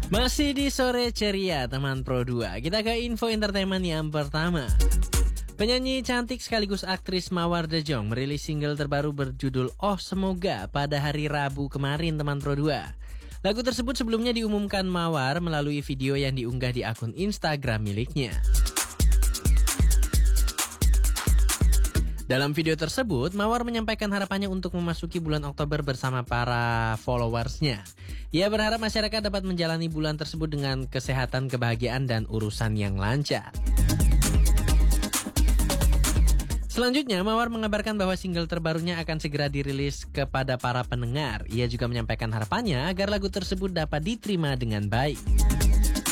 Masih di sore ceria teman Pro 2. Kita ke info entertainment yang pertama. Penyanyi cantik sekaligus aktris Mawar De Jong merilis single terbaru berjudul Oh Semoga pada hari Rabu kemarin teman Pro 2. Lagu tersebut sebelumnya diumumkan Mawar melalui video yang diunggah di akun Instagram miliknya. Dalam video tersebut, Mawar menyampaikan harapannya untuk memasuki bulan Oktober bersama para followersnya. Ia berharap masyarakat dapat menjalani bulan tersebut dengan kesehatan, kebahagiaan, dan urusan yang lancar. Selanjutnya, Mawar mengabarkan bahwa single terbarunya akan segera dirilis kepada para pendengar. Ia juga menyampaikan harapannya agar lagu tersebut dapat diterima dengan baik.